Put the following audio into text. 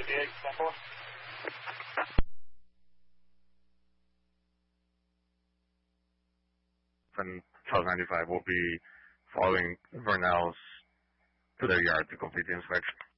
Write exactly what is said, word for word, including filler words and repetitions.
fifty-eight, ten four. And South ninety-five will be following Vernell's to their yard to complete the inspection.